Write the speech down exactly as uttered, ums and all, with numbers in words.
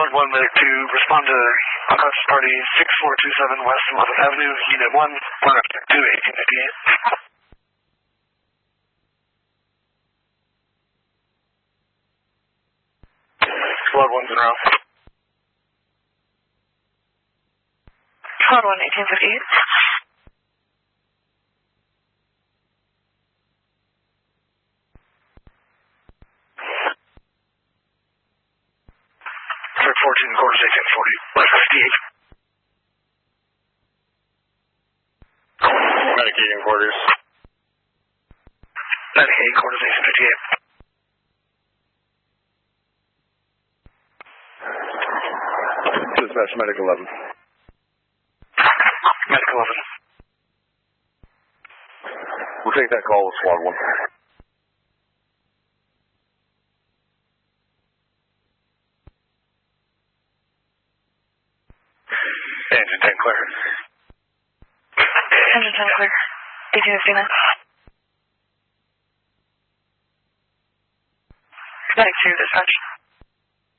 Squad one, Medic two, respond to unconscious party six four two seven West eleventh Avenue, Unit one, one two eighteen fifty-eight. Squad one, zero. Squad one, eighteen fifty-eight. fourteen quarters, eighteen forty, West fifty-eight. Medic eighteen quarters. Medic eight quarters, eighteen fifty-eight. Dispatch, Medic eleven. Medic eleven. We'll take that call with Squad one. Engine ten clear. Engine ten clear. eighteen fifty-nine. Medic two, dispatch.